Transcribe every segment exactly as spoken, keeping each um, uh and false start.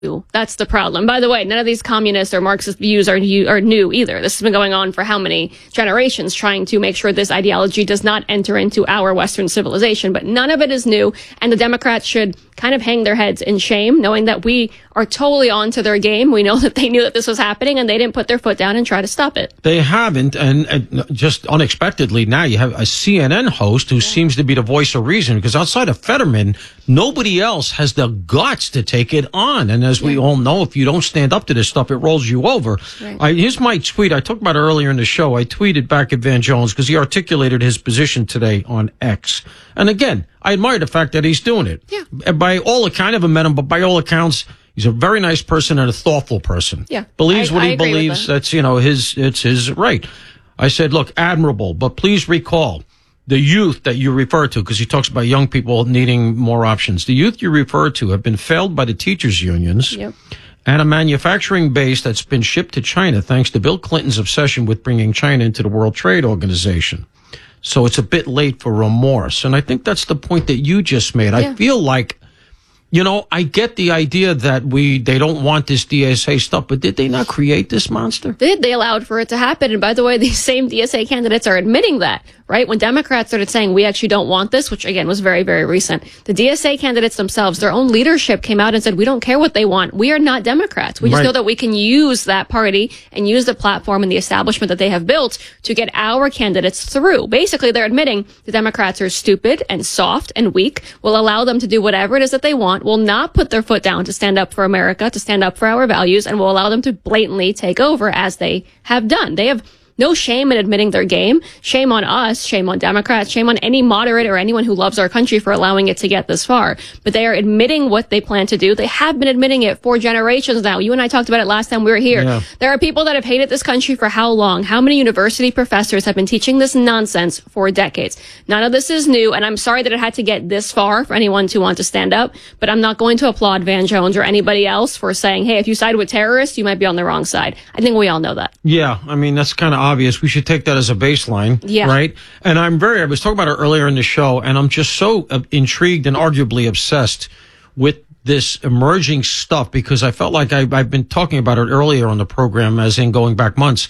That's the problem. By the way, none of these communist or Marxist views are new, are new either. This has been going on for how many generations, trying to make sure this ideology does not enter into our Western civilization. But none of it is new, and the Democrats should kind of hang their heads in shame, knowing that we are totally onto their game. We know that they knew that this was happening, and they didn't put their foot down and try to stop it. They haven't, and, and just unexpectedly now you have a C N N host who yeah. seems to be the voice of reason, because outside of Fetterman, nobody else has the guts to take it on. And as we yeah. all know, if you don't stand up to this stuff, it rolls you over. Right. I, here's my tweet. I talked about it earlier in the show. I tweeted back at Van Jones because he articulated his position today on X. And again, I admire the fact that he's doing it. Yeah. By all accounts, I never met him, but by all accounts, he's a very nice person and a thoughtful person. Yeah. Believes I, what I he believes. That. That's, you know, his, it's his right. I said, look, admirable, but please recall the youth that you refer to, because he talks about young people needing more options. The youth you refer to have been failed by the teachers' unions. Yep. And a manufacturing base that's been shipped to China thanks to Bill Clinton's obsession with bringing China into the World Trade Organization. So it's a bit late for remorse. And I think that's the point that you just made. Yeah. I feel like, you know, I get the idea that we they don't want this D S A stuff, but did they not create this monster? They did. They allowed for it to happen. And by the way, these same D S A candidates are admitting that, right? When Democrats started saying, we actually don't want this, which again was very, very recent, the D S A candidates themselves, their own leadership came out and said, we don't care what they want. We are not Democrats. We just right. know that we can use that party and use the platform and the establishment that they have built to get our candidates through. Basically, they're admitting the Democrats are stupid and soft and weak, will allow them to do whatever it is that they want, will not put their foot down to stand up for America, to stand up for our values, and will allow them to blatantly take over as they have done. They have no shame in admitting their game. Shame on us, shame on Democrats, shame on any moderate or anyone who loves our country for allowing it to get this far. But they are admitting what they plan to do. They have been admitting it for generations now. You and I talked about it last time we were here. Yeah. There are people that have hated this country for how long? How many university professors have been teaching this nonsense for decades? None of this is new, and I'm sorry that it had to get this far for anyone to want to stand up, but I'm not going to applaud Van Jones or anybody else for saying, hey, if you side with terrorists, you might be on the wrong side. I think we all know that. Yeah, I mean, that's kind of obvious. We should take that as a baseline, yeah. right? And I'm very, I was talking about it earlier in the show, and I'm just so uh, intrigued and arguably obsessed with this emerging stuff, because I felt like I, I've been talking about it earlier on the program, as in going back months,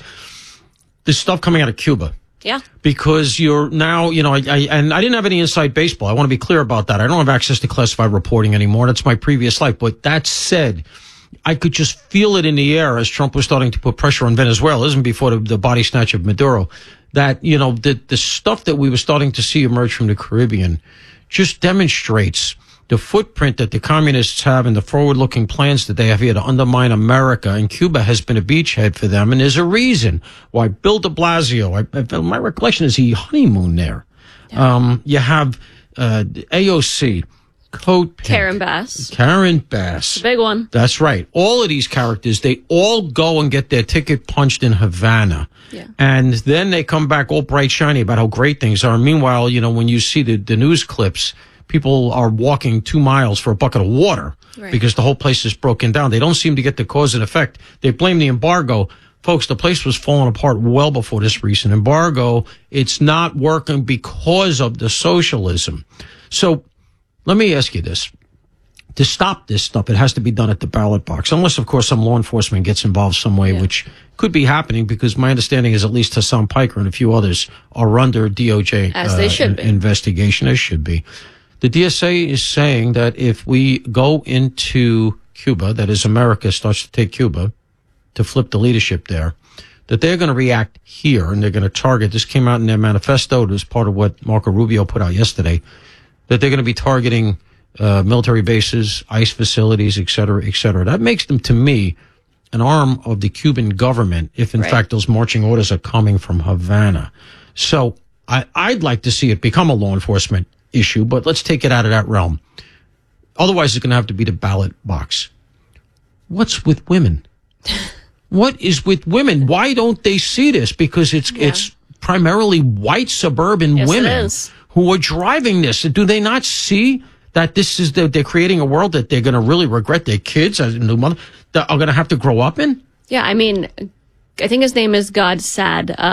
this stuff coming out of Cuba. Yeah. Because you're now, you know, I, I and I didn't have any inside baseball. I want to be clear about that. I don't have access to classified reporting anymore. That's my previous life. But that said, I could just feel it in the air as Trump was starting to put pressure on Venezuela, isn't before the, the body snatch of Maduro, that, you know, the, the stuff that we were starting to see emerge from the Caribbean just demonstrates the footprint that the communists have and the forward-looking plans that they have here to undermine America. And Cuba has been a beachhead for them. And there's a reason why Bill de Blasio, I, my recollection is he honeymooned there. Yeah. Um, you have uh, A O C. Coat Pink, Karen Bass. Karen Bass. The big one. That's right. All of these characters, they all go and get their ticket punched in Havana. Yeah. And then they come back all bright, shiny about how great things are. Meanwhile, you know, when you see the, the news clips, people are walking two miles for a bucket of water right. because the whole place is broken down. They don't seem to get the cause and effect. They blame the embargo. Folks, the place was falling apart well before this recent embargo. It's not working because of the socialism. So, let me ask you this. To stop this stuff, it has to be done at the ballot box, unless, of course, some law enforcement gets involved some way, yeah. which could be happening, because my understanding is at least Hassan Piker and a few others are under D O J as they uh, should be. investigation, as should be. The D S A is saying that if we go into Cuba, that is, America starts to take Cuba to flip the leadership there, that they're going to react here and they're going to target. This came out in their manifesto. It was part of what Marco Rubio put out yesterday. That they're going to be targeting uh, military bases, ICE facilities, et cetera, et cetera. That makes them, to me, an arm of the Cuban government, if in right. fact those marching orders are coming from Havana. So I, I'd like to see it become a law enforcement issue, but let's take it out of that realm. Otherwise, it's going to have to be the ballot box. What's with women? What is with women? Why don't they see this? Because it's yeah. it's primarily white suburban yes, women. It is. Who are driving this. Do they not see that this is the, they're creating a world that they're going to really regret their kids as a new mother that are going to have to grow up in? Yeah, I mean, I think his name is God Sad. Um,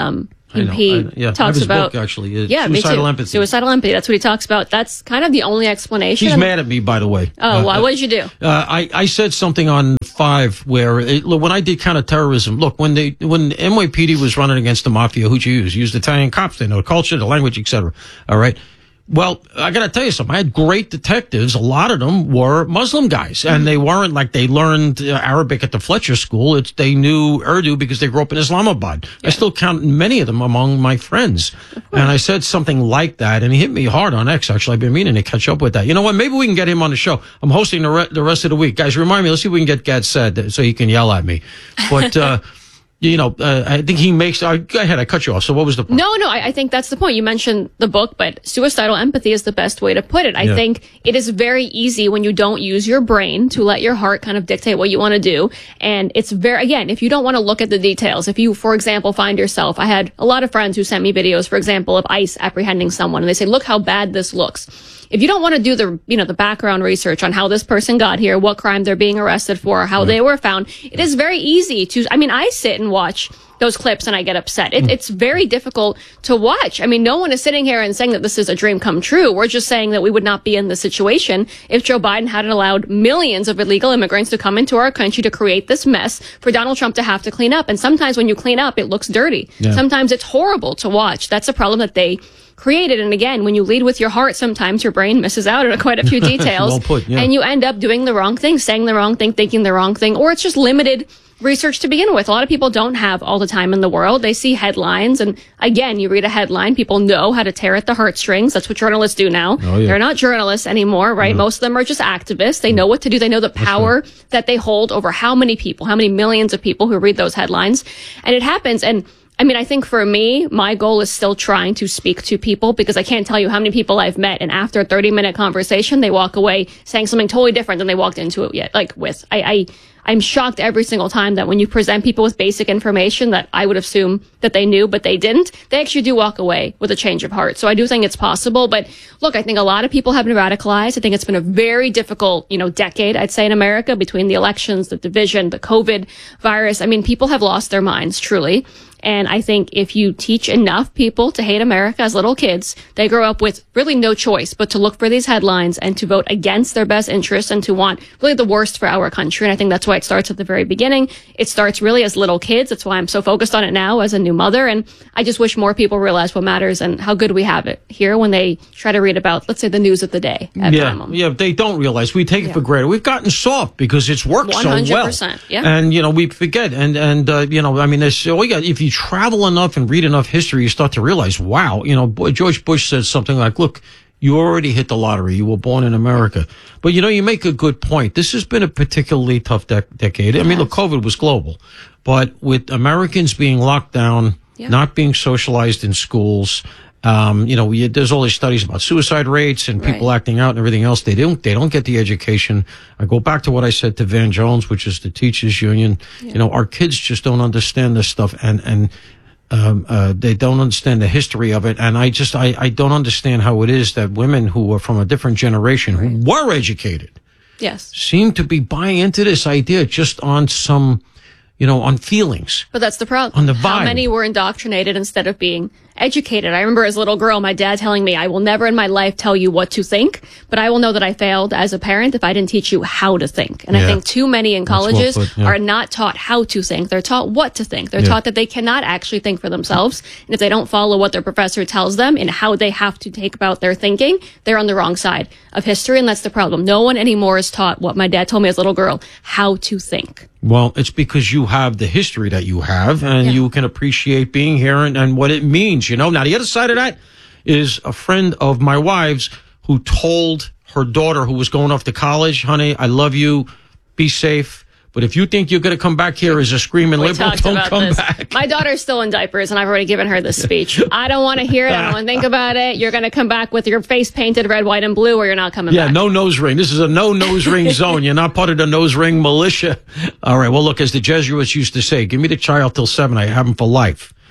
I know. He I, yeah, I have talks his about book, actually. Uh, yeah, Suicidal me too. Empathy. Suicidal empathy. That's what he talks about. That's kind of the only explanation. He's mad at me, by the way. Oh, uh, why? What did you do? Uh, I, I said something on Five where it, look, when I did counterterrorism, look, when they when N Y P D was running against the mafia, who'd you use? You used Italian cops. They know the culture, the language, et cetera. All right. Well, I got to tell you something. I had great detectives. A lot of them were Muslim guys, and they weren't like they learned uh, Arabic at the Fletcher School. It's they knew Urdu because they grew up in Islamabad. Yeah. I still count many of them among my friends. And I said something like that, and he hit me hard on X. Actually, I've been meaning to catch up with that. You know what? Maybe we can get him on the show. I'm hosting the, re- the rest of the week, guys. Remind me. Let's see if we can get Gad said so he can yell at me. But. uh You know, uh, I think he makes. Uh, go ahead, I cut you off. So, what was the point? No, no, I, I think that's the point. You mentioned the book, but suicidal empathy is the best way to put it. I Yeah. think it is very easy when you don't use your brain to let your heart kind of dictate what you want to do. And it's very, again, if you don't want to look at the details, if you, for example, find yourself, I had a lot of friends who sent me videos, for example, of ICE apprehending someone, and they say, look how bad this looks. If you don't want to do the, you know, the background research on how this person got here, what crime they're being arrested for, how they were found, it is very easy to, I mean, I sit and watch those clips and I get upset. It, it's very difficult to watch. I mean, no one is sitting here and saying that this is a dream come true. We're just saying that we would not be in this situation if Joe Biden hadn't allowed millions of illegal immigrants to come into our country to create this mess for Donald Trump to have to clean up. And sometimes when you clean up, it looks dirty. Yeah. Sometimes it's horrible to watch. That's a problem that they created. And again, when you lead with your heart, sometimes your brain misses out on quite a few details. Well put, yeah. And you end up doing the wrong thing, saying the wrong thing, thinking the wrong thing, or it's just limited research to begin with. A lot of people don't have all the time in the world. They see headlines. And again, you read a headline, people know how to tear at the heartstrings. That's what journalists do now. Oh, yeah. They're not journalists anymore, right? No. Most of them are just activists. They know what to do. They know the power right. that they hold over how many people, how many millions of people who read those headlines. And it happens. And I mean, I think for me, my goal is still trying to speak to people because I can't tell you how many people I've met. And after a thirty minute conversation, they walk away saying something totally different than they walked into it yet, like with. I, I, I'm shocked every single time that when you present people with basic information that I would assume that they knew, but they didn't, they actually do walk away with a change of heart. So I do think it's possible. But look, I think a lot of people have been radicalized. I think it's been a very difficult, you know, decade, I'd say, in America between the elections, the division, the COVID virus. I mean, people have lost their minds, truly. And I think if you teach enough people to hate America as little kids, they grow up with really no choice but to look for these headlines and to vote against their best interests and to want really the worst for our country. And I think that's why it starts at the very beginning. It starts really as little kids. That's why I'm so focused on it now as a new mother. And I just wish more people realize what matters and how good we have it here when they try to read about, let's say, the news of the day. At yeah, minimum. yeah, they don't realize. We take it Yeah. for granted. We've gotten soft because it's worked one so hundred well. percent, yeah. And, you know, we forget. And, and uh, you know, I mean, there's, oh, yeah, if you travel enough and read enough history, you start to realize, wow, you know, George Bush said something like, look, you already hit the lottery. You were born in America. But, you know, you make a good point. This has been a particularly tough de- decade. I mean, look, COVID was global. But with Americans being locked down, Yeah. not being socialized in schools, um, you know, we, there's all these studies about suicide rates and people Right. acting out and everything else. They don't, they don't get the education. I go back to what I said to Van Jones, which is the teachers union. Yeah. You know, our kids just don't understand this stuff and, and, Um, uh, they don't understand the history of it. And I just, I, I don't understand how it is that women who are from a different generation Right. who were educated Yes. seem to be buying into this idea just on some, you know, on feelings. But that's the problem. On the How vibe. many were indoctrinated instead of being educated? I remember as a little girl, my dad telling me, I will never in my life tell you what to think, but I will know that I failed as a parent if I didn't teach you how to think. And Yeah. I think too many in well colleges put, yeah. are not taught how to think. They're taught what to think. They're Yeah. taught that they cannot actually think for themselves. And if they don't follow what their professor tells them and how they have to take about their thinking, they're on the wrong side of history. And that's the problem. No one anymore is taught what my dad told me as a little girl, how to think. Well, it's because you have the history that you have and Yeah. you can appreciate being here and, and what it means, you know. Now, the other side of that is a friend of my wife's who told her daughter who was going off to college, honey, I love you, be safe. But if you think you're going to come back here as a screaming We liberal, talked don't about come this. back. My daughter's still in diapers, and I've already given her this speech. I don't want to hear it. I don't want to think about it. You're going to come back with your face painted red, white, and blue, or you're not coming Yeah, back. no nose ring. This is a no nose ring zone. You're not part of the nose ring militia. All right. Well, look, as the Jesuits used to say, give me the child till seven. I have him for life.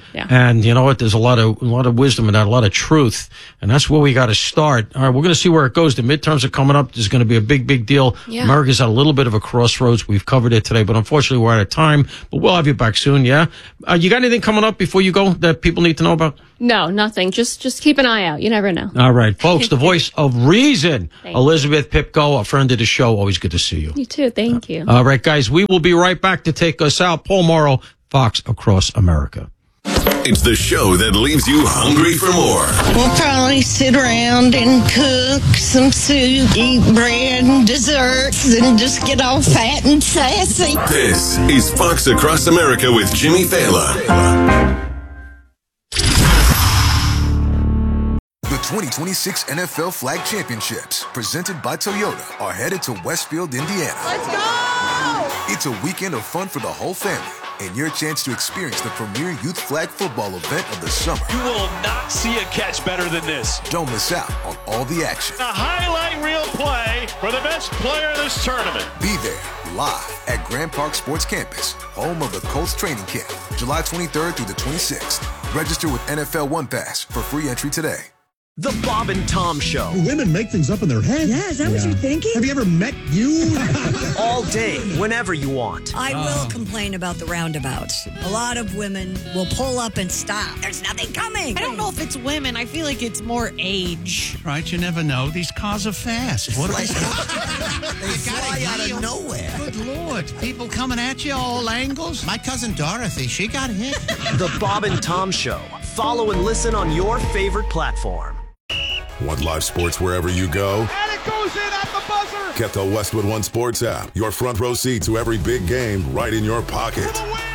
Yeah. And you know what? There's a lot of a lot of wisdom in that, a lot of truth, and that's where we got to start. All right, we're going to see where it goes. The midterms are coming up. There's going to be a big, big deal. Yeah. America's at a little bit of a crossroads. We've covered it today, but unfortunately, we're out of time. But we'll have you back soon. Yeah. Uh, you got anything coming up before you go that people need to know about? No, nothing. Just just keep an eye out. You never know. All right, folks. The voice of reason, Thank Elizabeth Pipko, a friend of the show. Always good to see you. You too. Thank you. All right, guys. We will be right back to take us out. Paul Morrow, Fox Across America. It's the show that leaves you hungry for more. We'll probably sit around and cook some soup, eat bread and desserts, and just get all fat and sassy. This is Fox Across America with Jimmy Fallon. The twenty twenty-six N F L Flag Championships, presented by Toyota, are headed to Westfield, Indiana. Let's go! It's a weekend of fun for the whole family, and your chance to experience the premier youth flag football event of the summer. You will not see a catch better than this. Don't miss out on all the action. A highlight reel play for the best player in this tournament. Be there, live at Grand Park Sports Campus, home of the Colts training camp, July twenty-third through the twenty-sixth. Register with N F L One Pass for free entry today. The Bob and Tom Show. Women make things up in their head. Yeah, is that yeah. what you're thinking? Have you ever met you? All day, whenever you want. I oh. will complain about the roundabouts. A lot of women will pull up and stop. There's nothing coming. I don't know if it's women. I feel like it's more age. Right, you never know. These cars are fast. What are they? They fly out of nowhere. Good Lord. People coming at you all angles. My cousin Dorothy, she got hit. The Bob and Tom Show. Follow and listen on your favorite platform. Want live sports wherever you go? And it goes in at the buzzer. Get the Westwood One Sports app. Your front row seat to every big game right in your pocket. For the win.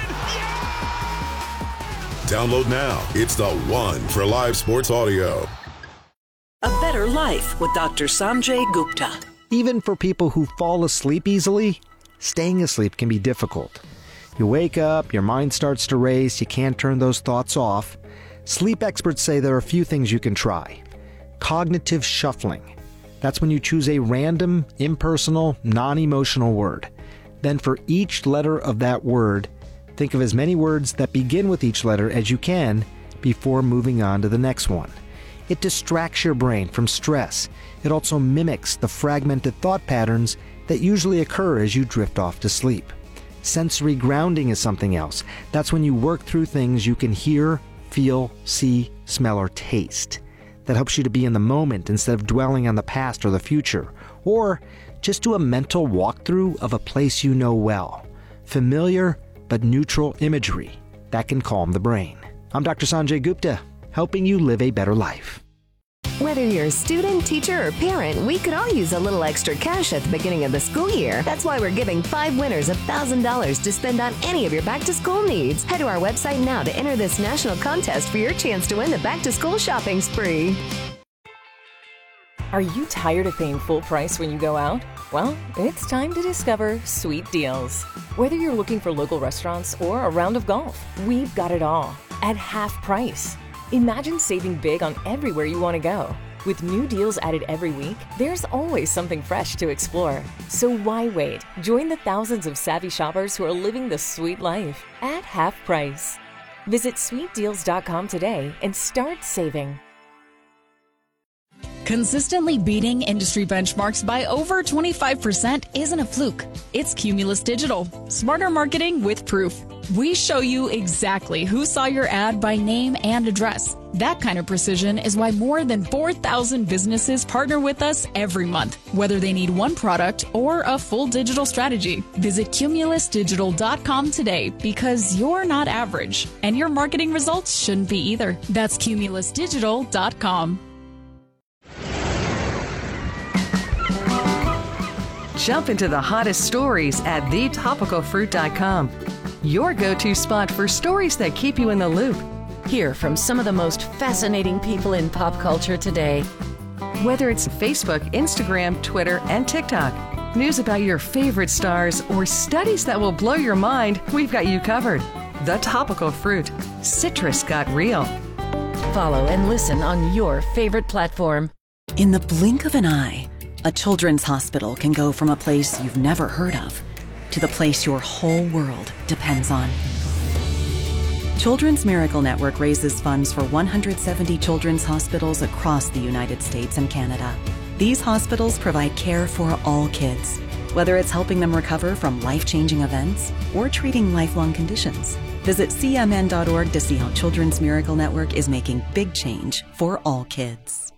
Yeah. Download now. It's the one for live sports audio. A better life with Doctor Sanjay Gupta. Even for people who fall asleep easily, staying asleep can be difficult. You wake up, your mind starts to race, you can't turn those thoughts off. Sleep experts say there are a few things you can try. Cognitive shuffling. That's when you choose a random, impersonal, non-emotional word. Then for each letter of that word, think of as many words that begin with each letter as you can before moving on to the next one. It distracts your brain from stress. It also mimics the fragmented thought patterns that usually occur as you drift off to sleep. Sensory grounding is something else. That's when you work through things you can hear, feel, see, smell, or taste. That helps you to be in the moment instead of dwelling on the past or the future. Or just do a mental walkthrough of a place you know well. Familiar but neutral imagery. That can calm the brain. I'm Doctor Sanjay Gupta, helping you live a better life. Whether you're a student, teacher, or parent, we could all use a little extra cash at the beginning of the school year. That's why we're giving five winners one thousand dollars to spend on any of your back-to-school needs. Head to our website now to enter this national contest for your chance to win the back-to-school shopping spree. Are you tired of paying full price when you go out? Well, it's time to discover Sweet Deals. Whether you're looking for local restaurants or a round of golf, we've got it all at half price. Imagine saving big on everywhere you want to go. With new deals added every week, there's always something fresh to explore. So why wait? Join the thousands of savvy shoppers who are living the sweet life at half price. Visit sweet deals dot com today and start saving. Consistently beating industry benchmarks by over twenty-five percent isn't a fluke. It's Cumulus Digital. Smarter marketing with proof. We show you exactly who saw your ad by name and address. That kind of precision is why more than four thousand businesses partner with us every month, whether they need one product or a full digital strategy. Visit cumulus digital dot com today because you're not average, and your marketing results shouldn't be either. That's cumulus digital dot com. Jump into the hottest stories at the topical fruit dot com. Your go-to spot for stories that keep you in the loop. Hear from some of the most fascinating people in pop culture today. Whether it's Facebook, Instagram, Twitter, and TikTok, news about your favorite stars, or studies that will blow your mind, we've got you covered. The Topical Fruit. Citrus got real. Follow and listen on your favorite platform. In the blink of an eye, a children's hospital can go from a place you've never heard of to the place your whole world depends on. Children's Miracle Network raises funds for one hundred seventy children's hospitals across the United States and Canada. These hospitals provide care for all kids, whether it's helping them recover from life-changing events or treating lifelong conditions. Visit C M N dot org to see how Children's Miracle Network is making big change for all kids.